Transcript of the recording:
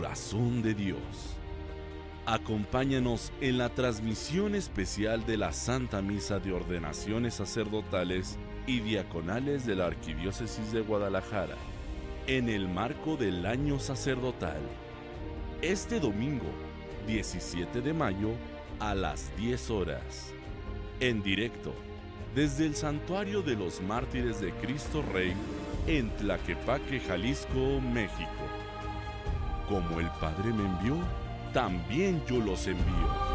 corazón de Dios. Acompáñanos en la transmisión especial de la Santa Misa de Ordenaciones Sacerdotales y Diaconales de la Arquidiócesis de Guadalajara, en el marco del Año Sacerdotal. Este domingo, 17 de mayo, a las 10 horas. En directo, desde el Santuario de los Mártires de Cristo Rey, en Tlaquepaque, Jalisco, México. Como el Padre me envió, también yo los envío.